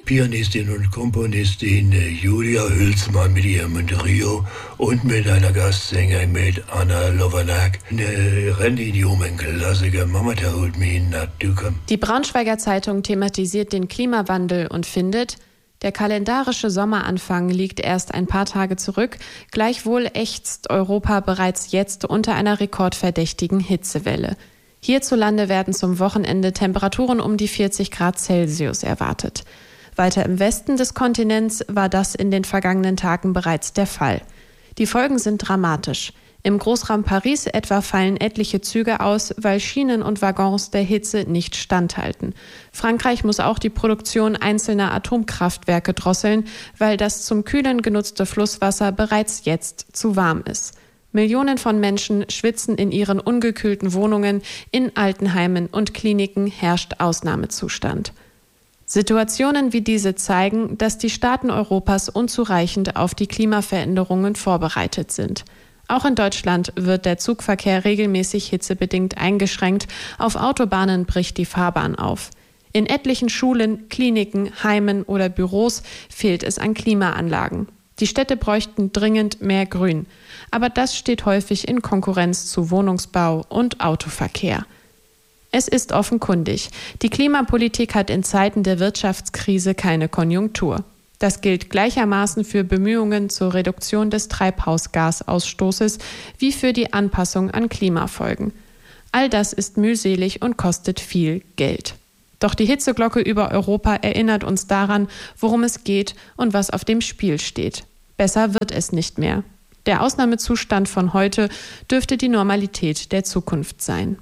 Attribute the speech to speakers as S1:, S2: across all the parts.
S1: Pianistin und Komponistin Julia Hülsmann mit ihrem Trio und mit einer Gastsängerin mit Anna Lovernack. Eine Randy-Newman-Klassiker, Mama told me not to come.
S2: Die Braunschweiger Zeitung thematisiert den Klimawandel und findet, der kalendarische Sommeranfang liegt erst ein paar Tage zurück, gleichwohl ächzt Europa bereits jetzt unter einer rekordverdächtigen Hitzewelle. Hierzulande werden zum Wochenende Temperaturen um die 40 Grad Celsius erwartet. Weiter im Westen des Kontinents war das in den vergangenen Tagen bereits der Fall. Die Folgen sind dramatisch. Im Großraum Paris etwa fallen etliche Züge aus, weil Schienen und Waggons der Hitze nicht standhalten. Frankreich muss auch die Produktion einzelner Atomkraftwerke drosseln, weil das zum Kühlen genutzte Flusswasser bereits jetzt zu warm ist. Millionen von Menschen schwitzen in ihren ungekühlten Wohnungen, in Altenheimen und Kliniken herrscht Ausnahmezustand. Situationen wie diese zeigen, dass die Staaten Europas unzureichend auf die Klimaveränderungen vorbereitet sind. Auch in Deutschland wird der Zugverkehr regelmäßig hitzebedingt eingeschränkt, auf Autobahnen bricht die Fahrbahn auf. In etlichen Schulen, Kliniken, Heimen oder Büros fehlt es an Klimaanlagen. Die Städte bräuchten dringend mehr Grün, aber das steht häufig in Konkurrenz zu Wohnungsbau und Autoverkehr. Es ist offenkundig, die Klimapolitik hat in Zeiten der Wirtschaftskrise keine Konjunktur. Das gilt gleichermaßen für Bemühungen zur Reduktion des Treibhausgasausstoßes wie für die Anpassung an Klimafolgen. All das ist mühselig und kostet viel Geld. Doch die Hitzeglocke über Europa erinnert uns daran, worum es geht und was auf dem Spiel steht. Besser wird es nicht mehr. Der Ausnahmezustand von heute dürfte die Normalität der Zukunft sein.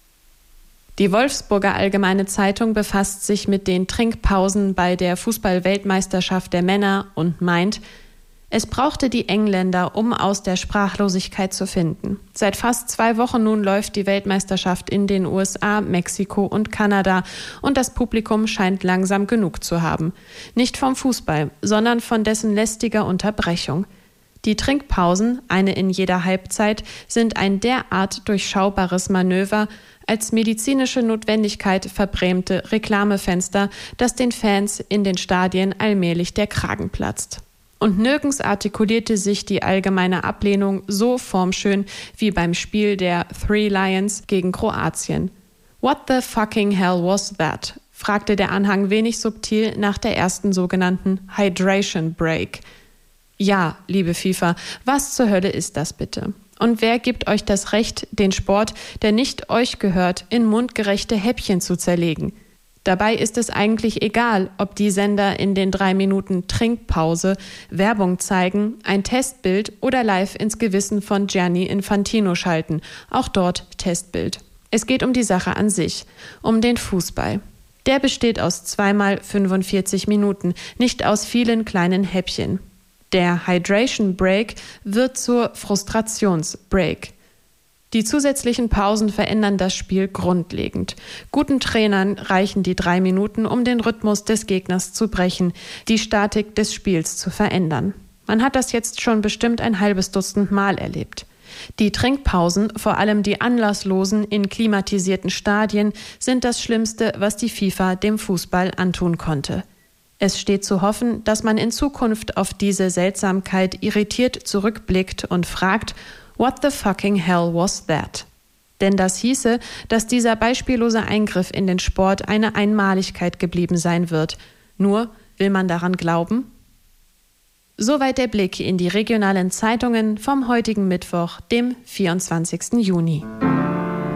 S2: Die Wolfsburger Allgemeine Zeitung befasst sich mit den Trinkpausen bei der Fußball-Weltmeisterschaft der Männer und meint, es brauchte die Engländer, um aus der Sprachlosigkeit zu finden. Seit fast 2 Wochen nun läuft die Weltmeisterschaft in den USA, Mexiko und Kanada und das Publikum scheint langsam genug zu haben. Nicht vom Fußball, sondern von dessen lästiger Unterbrechung. Die Trinkpausen, eine in jeder Halbzeit, sind ein derart durchschaubares Manöver, als medizinische Notwendigkeit verbrämte Reklamefenster, dass den Fans in den Stadien allmählich der Kragen platzt. Und nirgends artikulierte sich die allgemeine Ablehnung so formschön wie beim Spiel der Three Lions gegen Kroatien. What the fucking hell was that? Fragte der Anhang wenig subtil nach der ersten sogenannten Hydration Break. Ja, liebe FIFA, was zur Hölle ist das bitte? Und wer gibt euch das Recht, den Sport, der nicht euch gehört, in mundgerechte Häppchen zu zerlegen? Dabei ist es eigentlich egal, ob die Sender in den 3 Minuten Trinkpause Werbung zeigen, ein Testbild oder live ins Gewissen von Gianni Infantino schalten. Auch dort Testbild. Es geht um die Sache an sich, um den Fußball. Der besteht aus 2 x 45 Minuten, nicht aus vielen kleinen Häppchen. Der Hydration Break wird zur Frustrationsbreak. Die zusätzlichen Pausen verändern das Spiel grundlegend. Guten Trainern reichen die 3 Minuten, um den Rhythmus des Gegners zu brechen, die Statik des Spiels zu verändern. Man hat das jetzt schon bestimmt ein halbes Dutzend Mal erlebt. Die Trinkpausen, vor allem die anlasslosen in klimatisierten Stadien, sind das Schlimmste, was die FIFA dem Fußball antun konnte. Es steht zu hoffen, dass man in Zukunft auf diese Seltsamkeit irritiert zurückblickt und fragt, what the fucking hell was that? Denn das hieße, dass dieser beispiellose Eingriff in den Sport eine Einmaligkeit geblieben sein wird. Nur, will man daran glauben? Soweit der Blick in die regionalen Zeitungen vom heutigen Mittwoch, dem 24. Juni.